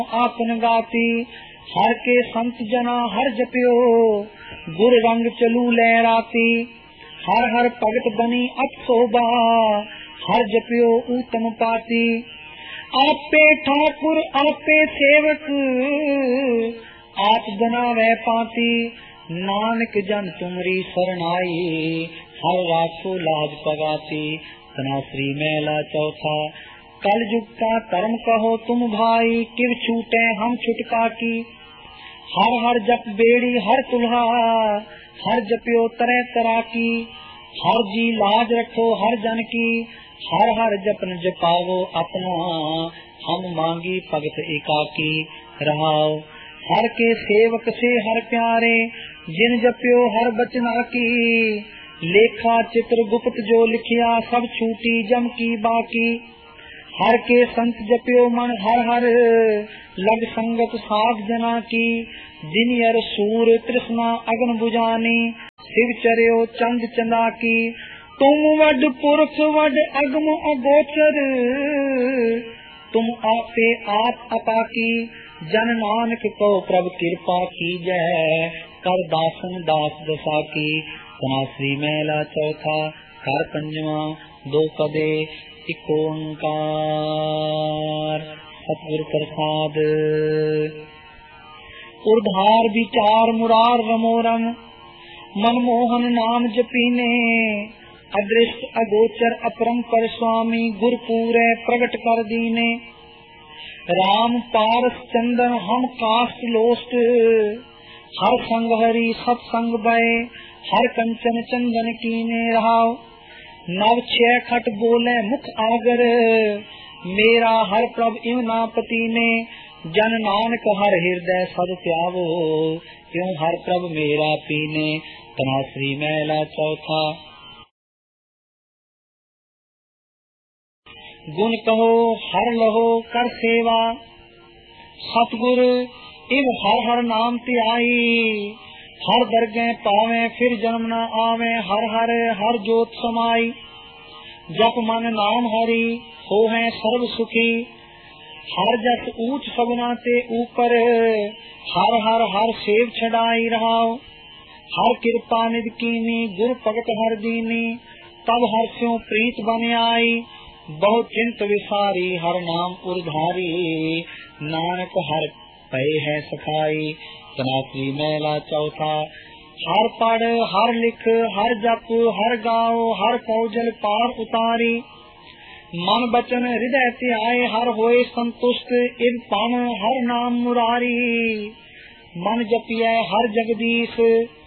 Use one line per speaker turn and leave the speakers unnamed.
आपन गाती। हर के संत जना हर जपियो गुर रंग चलू लहराती। हर हर भगत बनी अत शोभा हर जपियो ऊतम पाती। आपे ठाकुर आपे सेवक आप बनावे पाती। नानक जन तुमरी शरणाई हर राखो लाज पगाती। तनाश्री मेला चौथा। कल युग का कर्म कहो तुम भाई किव छूटे हम छुटका की। हर हर जप बेड़ी हर तुल्हा हर जपियो तरह तरह की। हर जी लाज रखो हर जन की हर हर जपन जपावो अपना हम मांगी भगत एकाकी रहाओ। हर के सेवक से हर प्यारे जिन जपियो हर बचना की। लेखा चित्र गुप्त जो लिखिया सब छूटी जम की बाकी। हर के संत जपियो मन हर हर लग संगत साध जना की। दिन यर सूर तृष्णा अग्न बुझानी शिव चर्यो चंद चंदा की। तुम वड पुरुष वड अगम अगोचर तुम आपे आप अपाकी। जन नानक को प्रभु कृपा की जय कर दासन दास दशा की। तनाश्री मेला चौथा। कर पंजवा दो पदे एक ओंकार सतगुरु प्रसाद। उर्धार विचार मुरार रमोरम मनमोहन नाम जपीने। अदृश्य अगोचर अपरंपर स्वामी गुर पूरे प्रगट कर दीने। राम पारस चंदन हम काष्ट लोस्ट हर संग हरि सत्संग भय हर कंचन चंदन कीने रहाओ। नव छह खट बोले मुख आगर मेरा हर प्रभ इवनापति ने। जन नानक हर हृदय सद त्यावो क्यों हर प्रभ मेरा पीने। तनाश्री मेला चौथा। गुण कहो हर लहो कर सेवा सतगुरु इव हर हर नाम त्याई। हर दरगे पावे फिर जन्म न आवे हर हर हर जोत समाई। जप मन नाम हरि हो है सर्व सुखी। हर जस ऊंच सगुना ते ऊपर हर हर हर सेव छड़ाई रहाओ। हर कृपा निध कीनी गुर भगत हर दीनी। तब हर स्यों प्रीत बन आई बहुत चिंत विसारी हर नाम उर्धारी। नानक हर पै है सखाई। तनाश्री मेला चौथा। हर पढ़ हर लिख हर जप हर गाओ हर कौजल पार उतारी। मन बचन हृदय त्याए हर होए संतुष्ट इव पान हर नाम मुरारी। मन जपिए हर जगदीश